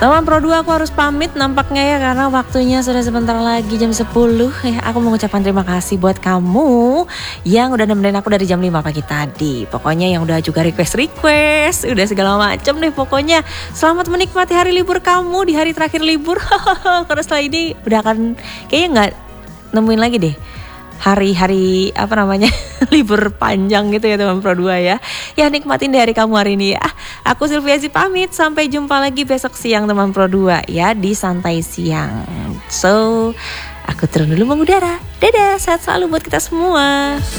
Teman Pro 2, aku harus pamit nampaknya ya, karena waktunya sudah sebentar lagi jam 10 ya. Aku mau mengucapkan terima kasih buat kamu yang udah nemenin aku dari jam 5 pagi tadi. Pokoknya yang udah juga request, udah segala macem deh pokoknya. Selamat menikmati hari libur kamu di hari terakhir libur. Karena setelah ini udah akan kayaknya nggak nemuin lagi deh hari-hari libur panjang gitu ya teman Pro 2 ya. Ya nikmatin deh hari kamu hari ini ya. Aku Sylvia pamit, sampai jumpa lagi besok siang teman Pro 2 ya di Santai Siang. So, aku turun dulu mengudara. Dadah, sehat selalu buat kita semua.